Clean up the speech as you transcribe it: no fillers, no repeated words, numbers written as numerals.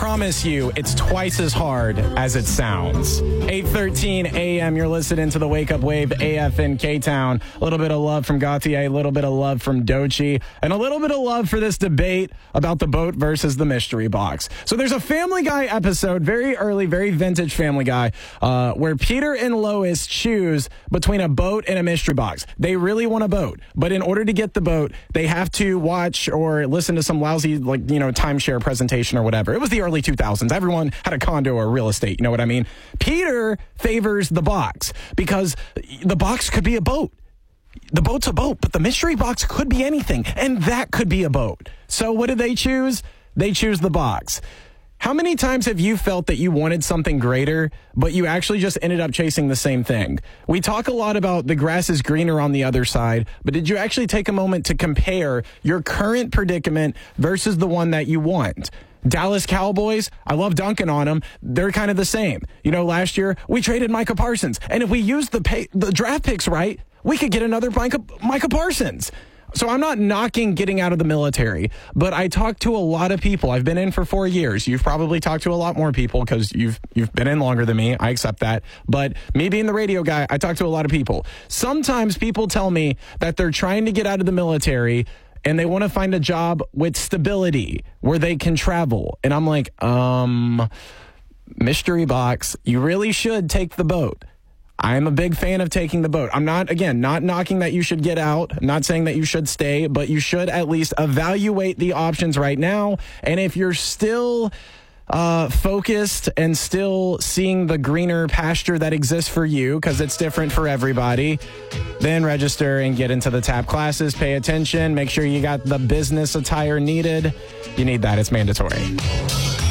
promise you, it's twice as hard as it sounds. 8:13 a.m., you're listening to the Wake Up Wave AF in K-Town. A little bit of love from Gautier, a little bit of love from Doechii, and a little bit of love for this debate about the boat versus the mystery box. So there's a Family Guy episode, very early, very vintage Family Guy, where Peter and Lois choose between a boat and a mystery box. They really want a boat, but in order to get the boat, they have to watch or listen to some lousy, timeshare presentation or whatever. It was the early 2000s. Everyone had a condo or real estate. You know what I mean? Peter favors the box because the box could be a boat. The boat's a boat, but the mystery box could be anything, and that could be a boat. So what did they choose? They choose the box. How many times have you felt that you wanted something greater, but you actually just ended up chasing the same thing? We talk a lot about the grass is greener on the other side, but did you actually take a moment to compare your current predicament versus the one that you want? Dallas Cowboys, I love dunking on them. They're kind of the same. Last year we traded Micah Parsons, and if we used the draft picks right, we could get another Micah Parsons. So I'm not knocking getting out of the military, but I talk to a lot of people. I've been in for 4 years. You've probably talked to a lot more people because you've been in longer than me. I accept that. But me being the radio guy, I talk to a lot of people. Sometimes people tell me that they're trying to get out of the military and they want to find a job with stability where they can travel. And I'm like, mystery box, you really should take the boat. I'm a big fan of taking the boat. I'm not knocking that you should get out. I'm not saying that you should stay, but you should at least evaluate the options right now. And if you're still focused and still seeing the greener pasture that exists for you, because it's different for everybody, then register and get into the TAP classes. Pay attention. Make sure you got the business attire needed. You need that. It's mandatory.